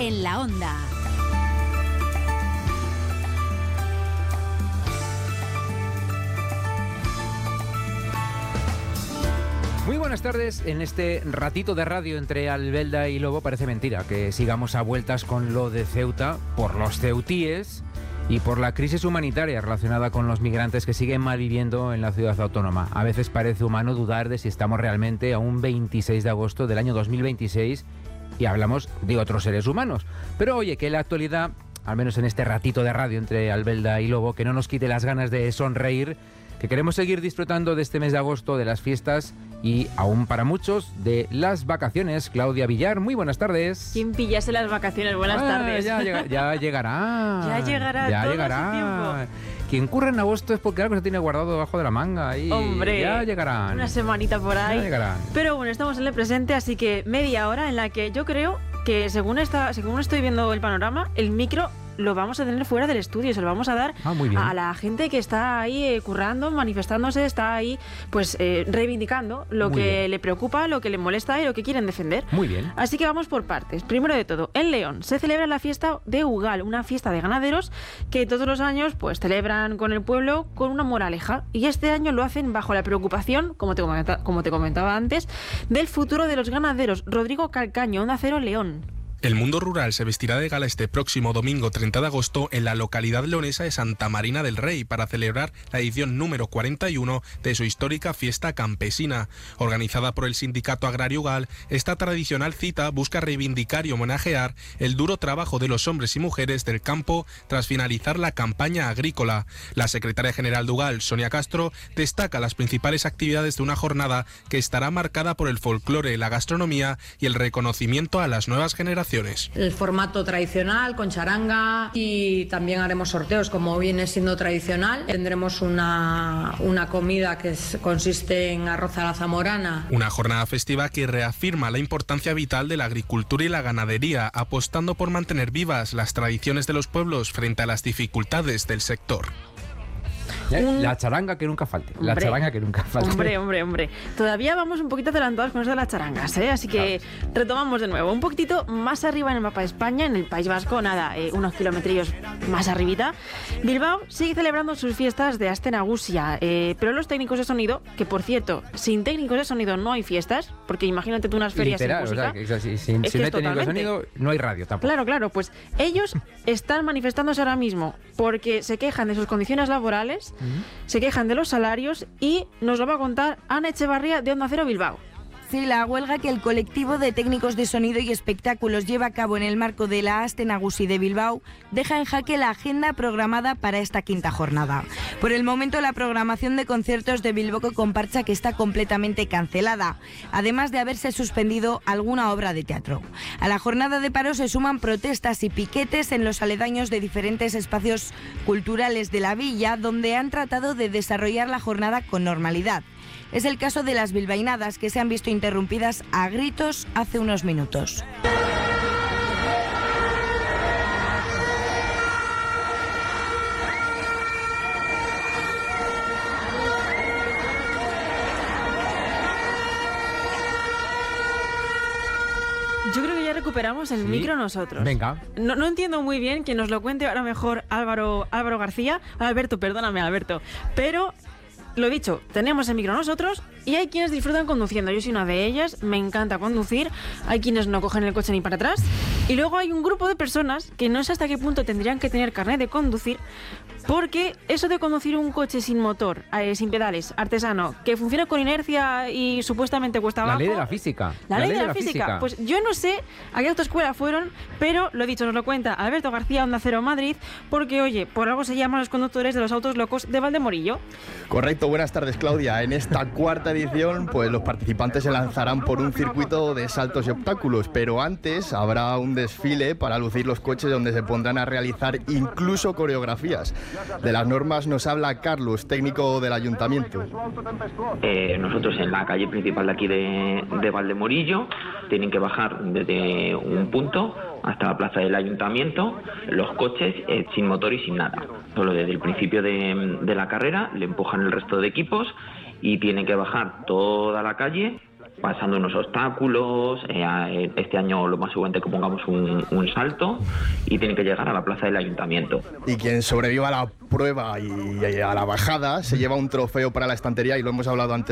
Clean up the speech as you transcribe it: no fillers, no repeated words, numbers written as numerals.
en la Onda. Muy buenas tardes. En este ratito de radio entre Albelda y Lobo parece mentira que sigamos a vueltas con lo de Ceuta por los ceutíes y por la crisis humanitaria relacionada con los migrantes que siguen malviviendo en la ciudad autónoma. A veces parece humano dudar de si estamos realmente a un 26 de agosto del año 2026 y hablamos de otros seres humanos. Pero oye, que la actualidad, al menos en este ratito de radio entre Albelda y Lobo, que no nos quite las ganas de sonreír, que queremos seguir disfrutando de este mes de agosto, de las fiestas y, aún para muchos, de las vacaciones. Claudia Villar, muy buenas tardes. ¿Quién pillase las vacaciones? Buenas tardes. Ya llegará. Ya llegará. Ya todo llegará. ese tiempo. Quien curra en agosto es porque algo se tiene guardado debajo de la manga. Y hombre, ya llegarán. Una semanita por ahí. Ya llegarán. Pero bueno, estamos en el presente, así que media hora en la que yo creo que según estoy viendo el panorama, el micro lo vamos a tener fuera del estudio, se lo vamos a dar a la gente que está ahí currando, manifestándose, está ahí pues reivindicando lo muy que bien le preocupa, lo que le molesta y lo que quieren defender. Muy bien. Así que vamos por partes. Primero de todo, en León se celebra la fiesta de Ugal, una fiesta de ganaderos que todos los años pues celebran con el pueblo con una moraleja, y este año lo hacen bajo la preocupación, como te comentaba antes, del futuro de los ganaderos. Rodrigo Calcaño, Onda Cero, León. El mundo rural se vestirá de gala este próximo domingo 30 de agosto en la localidad leonesa de Santa Marina del Rey para celebrar la edición número 41 de su histórica fiesta campesina. Organizada por el Sindicato Agrario Ugal, esta tradicional cita busca reivindicar y homenajear el duro trabajo de los hombres y mujeres del campo tras finalizar la campaña agrícola. La secretaria general de Ugal, Sonia Castro, destaca las principales actividades de una jornada que estará marcada por el folclore, la gastronomía y el reconocimiento a las nuevas generaciones. El formato tradicional con charanga, y también haremos sorteos como viene siendo tradicional. Tendremos una comida que consiste en arroz a la zamorana. Una jornada festiva que reafirma la importancia vital de la agricultura y la ganadería, apostando por mantener vivas las tradiciones de los pueblos frente a las dificultades del sector. La charanga que nunca falte. La charanga que nunca falte. Hombre. Todavía vamos un poquito adelantados con eso de las charangas, ¿eh? Así que retomamos de nuevo. Un poquitito más arriba en el mapa de España, en el País Vasco, unos kilometrillos más arribita. Bilbao sigue celebrando sus fiestas de Aste Nagusia, pero los técnicos de sonido, que por cierto, sin técnicos de sonido no hay fiestas, porque imagínate tú unas ferias literal, sin música. O sea, si no hay técnicos de sonido, no hay radio tampoco. Claro, pues ellos están manifestándose ahora mismo porque se quejan de sus condiciones laborales, se quejan de los salarios, y nos lo va a contar Ana Echevarría de Onda Cero Bilbao. Sí, la huelga que el colectivo de técnicos de sonido y espectáculos lleva a cabo en el marco de la Aste Nagusi de Bilbao deja en jaque la agenda programada para esta quinta jornada. Por el momento, la programación de conciertos de Bilboko comparcha que está completamente cancelada, además de haberse suspendido alguna obra de teatro. A la jornada de paro se suman protestas y piquetes en los aledaños de diferentes espacios culturales de la villa, donde han tratado de desarrollar la jornada con normalidad. Es el caso de las bilbainadas, que se han visto interrumpidas a gritos hace unos minutos. Yo creo que ya recuperamos el micro nosotros. Venga. No entiendo muy bien, que nos lo cuente ahora mejor Álvaro García. Alberto, perdóname, Alberto. Pero lo dicho, tenemos el micro nosotros y hay quienes disfrutan conduciendo. Yo soy una de ellas, me encanta conducir. Hay quienes no cogen el coche ni para atrás. Y luego hay un grupo de personas que no sé hasta qué punto tendrían que tener carnet de conducir, porque eso de conducir un coche sin motor, sin pedales, artesano, que funciona con inercia y supuestamente cuesta abajo... La ley de la física. La ley de la física. Pues yo no sé a qué autoescuela fueron, pero lo dicho, nos lo cuenta Alberto García, Onda Cero Madrid, porque oye, por algo se llaman los conductores de los autos locos de Valdemorillo. Correcto, buenas tardes, Claudia. En esta cuarta edición, pues los participantes se lanzarán por un circuito de saltos y obstáculos, pero antes habrá un desfile para lucir los coches donde se pondrán a realizar incluso coreografías. De las normas nos habla Carlos, técnico del ayuntamiento. Nosotros en la calle principal de aquí de Valdemorillo tienen que bajar desde un punto hasta la plaza del ayuntamiento los coches sin motor y sin nada. Solo desde el principio de la carrera le empujan el resto de equipos y tienen que bajar toda la calle pasando unos obstáculos, este año lo más seguramente que pongamos un salto, y tienen que llegar a la plaza del ayuntamiento. Y quien sobreviva a la prueba y a la bajada se lleva un trofeo para la estantería, y lo hemos hablado antes